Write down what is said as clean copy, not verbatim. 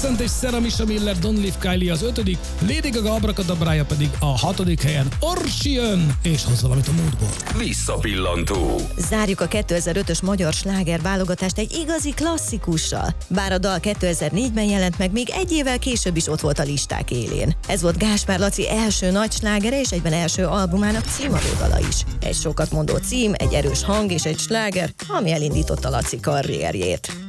Vincent és Sarah Misha Miller, Don't Leave Kylie az 5., Lady Gaga Abracadabrája pedig a 6. helyen. Orsi jön, és hoz valamit a múltból. Visszapillantó. Zárjuk a 2005-ös magyar sláger válogatást egy igazi klasszikussal. Bár a dal 2004-ben jelent meg, még egy évvel később is ott volt a listák élén. Ez volt Gáspár Laci első nagy slágere és egyben első albumának címadó dala is. Egy sokat mondó cím, egy erős hang és egy sláger, ami elindította Laci karrierjét.